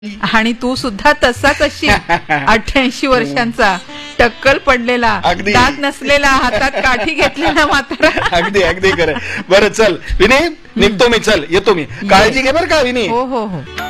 आणि तू सुद्धा तसाच असशील 88 वर्षांचा टक्कल पडलेला दात नसलेला हातात काठी घेतलेला म्हातारा. अगदी अगदी खरं. बरं चल विनी, निघतो मी. चल येतो मी. काळजी घे बरं का विनी. हो हो हो.